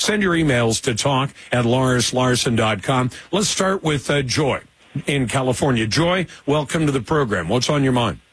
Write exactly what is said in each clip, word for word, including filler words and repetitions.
Send your emails to talk at Lars Larson dot com. Let's start with uh, Joy in California. Joy, welcome to the program. What's on your mind?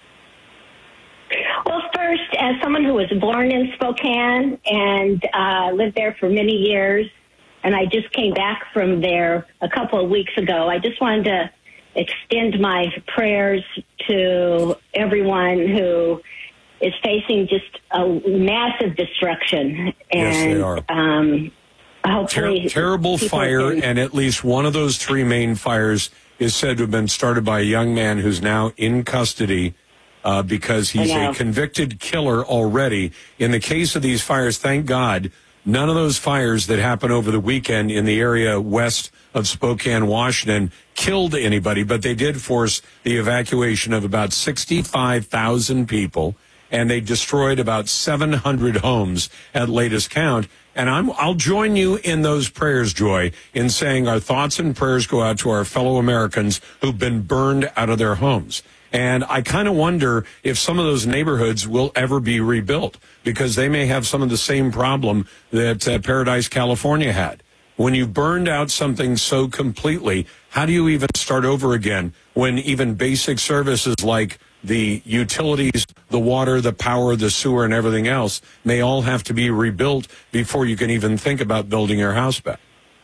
Well, first, as someone who was born in Spokane and uh, lived there for many years, and I just came back from there a couple of weeks ago, I just wanted to extend my prayers to everyone who is facing just a massive destruction. And, yes, they are. Um, hopefully Ter- terrible fire, can- and at least one of those three main fires is said to have been started by a young man who's now in custody uh, because he's a convicted killer already. In the case of these fires, thank God, none of those fires that happened over the weekend in the area west of Spokane, Washington, killed anybody, but they did force the evacuation of about sixty-five thousand people, and they destroyed about seven hundred homes at latest count. And I'm, I'll join you in those prayers, Joy, in saying our thoughts and prayers go out to our fellow Americans who've been burned out of their homes. And I kind of wonder if some of those neighborhoods will ever be rebuilt, because they may have some of the same problem that uh, Paradise, California had. When you burned out something so completely, how do you even start over again when even basic services like the utilities, the water, the power, the sewer, and everything else may all have to be rebuilt before you can even think about building your house back?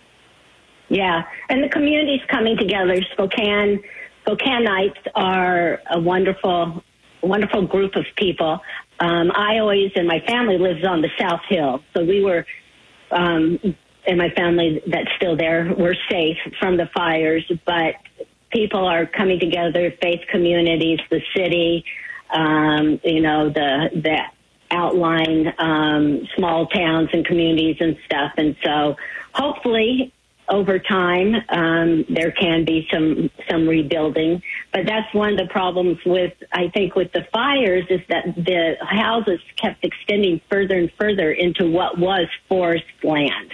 Yeah, and the community's coming together. Spokane, Spokaneites are a wonderful, wonderful group of people. Um, I always, and my family lives on the South Hill, so we were, um, and my family that's still there, we're safe from the fires, but people are coming together, faith communities, the city, um, you know, the the outlying um, small towns and communities and stuff. And so hopefully over time um, there can be some some rebuilding. But that's one of the problems with, I think, with the fires is that the houses kept extending further and further into what was forest land.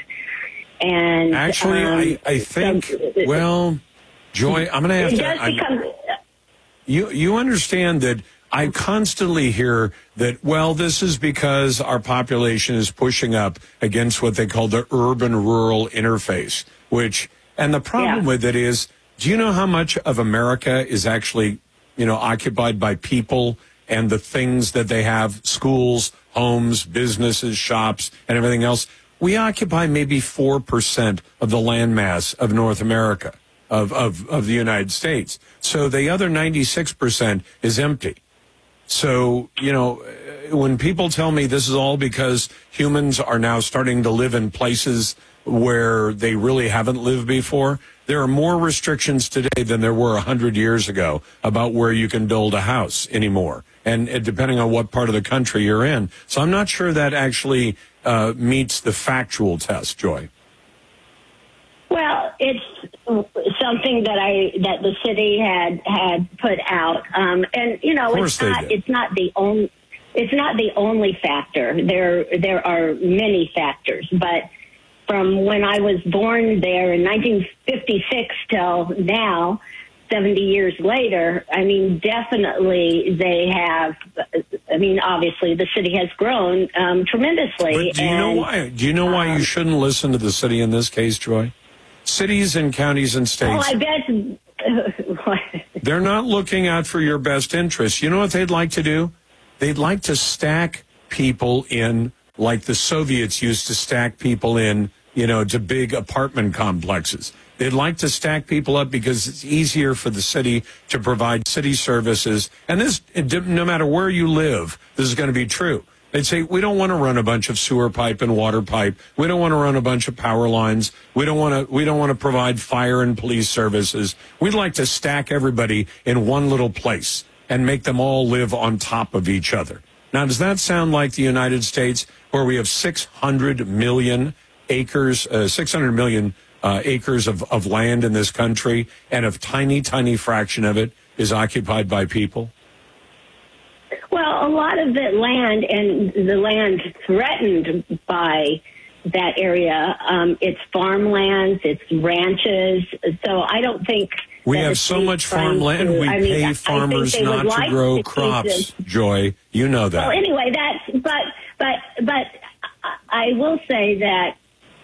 And actually, um, I, I think, so, well... Joy, I'm going to have it to... Does become, I, you, you understand that I constantly hear that, well, this is because our population is pushing up against what they call the urban-rural interface, which... And the problem yeah. with it is, do you know how much of America is actually, you know, occupied by people and the things that they have, schools, homes, businesses, shops, and everything else? We occupy maybe four percent of the landmass of North America. Of, of, of the United States. So the other ninety-six percent is empty. So, you know, when people tell me this is all because humans are now starting to live in places where they really haven't lived before, there are more restrictions today than there were one hundred years ago about where you can build a house anymore. And uh, depending on what part of the country you're in. So I'm not sure that actually uh, meets the factual test, Joy. Well, it's something that I that the city had had put out, um, and you know, it's not it's not the only it's not the only factor. There there are many factors, but from when I was born there in nineteen fifty-six till now, seventy years later, I mean, definitely they have. I mean, obviously the city has grown um, tremendously. But do you and, know why? Do you know why um, you shouldn't listen to the city in this case, Joy? Cities and counties and states. Oh, I bet. They're not looking out for your best interests. You know what they'd like to do? They'd like to stack people in like the Soviets used to stack people in, you know, to big apartment complexes. They'd like to stack people up because it's easier for the city to provide city services. And this, no matter where you live, this is going to be true. They'd say, we don't want to run a bunch of sewer pipe and water pipe. We don't want to run a bunch of power lines. We don't want to, we don't want to provide fire and police services. We'd like to stack everybody in one little place and make them all live on top of each other. Now, does that sound like the United States, where we have six hundred million acres, uh, six hundred million uh, acres of, of land in this country, and a tiny, tiny fraction of it is occupied by people? Well, a lot of the land and the land threatened by that area, um, it's farmlands, it's ranches. So I don't think we have so much farmland. To, we I pay mean, farmers not like to grow to crops. Joy, you know that. Well, anyway, that's but but but I will say that